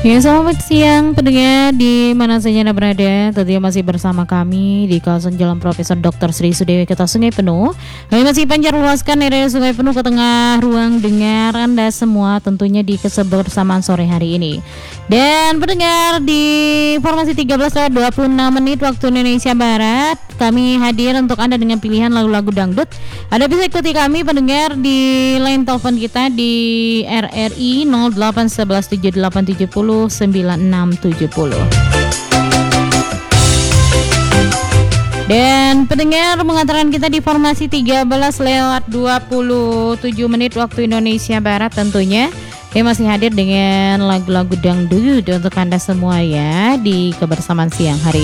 Ya, selamat siang pendengar di mana saja Anda berada. Tentunya masih bersama kami di kawasan Jalan Profesor Dr. Sri Sudewi Kota Sungai Penuh. Kami masih pancar luaskan area Sungai Penuh ke tengah ruang dengar Anda semua, tentunya di kebersamaan sore hari ini. Dan pendengar di formasi 13:26 waktu Indonesia Barat, kami hadir untuk Anda dengan pilihan lagu-lagu dangdut. Anda bisa ikuti kami pendengar di line telepon kita di RRI 08117870 9670. Dan pendengar mengantarkan kita di formasi 13:27 waktu Indonesia Barat tentunya. Saya masih hadir dengan lagu-lagu dangdut untuk Anda semua ya di kebersamaan siang hari